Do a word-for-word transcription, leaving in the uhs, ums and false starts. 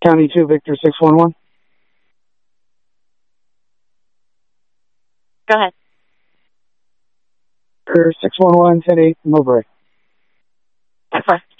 County two, Victor six one one. Go ahead. Victor six one one, City, Mowbray. That's fine.